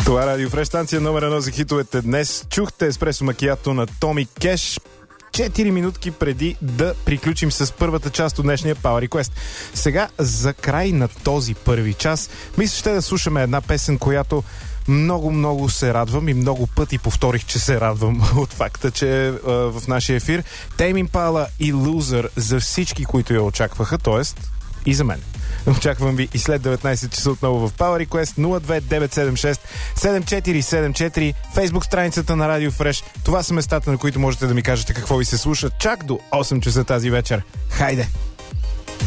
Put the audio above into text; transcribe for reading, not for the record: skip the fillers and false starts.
Това Радио Фреш, станция номер 1 за хитовете днес. Чухте еспресо макиато на Томи Кеш 4 минутки преди да приключим с първата част от днешния Power Request. Сега, за край на този първи час, мисля, ще да слушаме една песен, която много се радвам и много пъти повторих, че се радвам от факта, че в нашия ефир Tame Impala и Loser за всички, които я очакваха, т.е. и за мен. Очаквам ви и след 19 часа отново в Power Request 02976-7474, Facebook страницата на Radio Fresh. Това са местата, на които можете да ми кажете какво ви се слуша чак до 8 часа тази вечер. Хайде!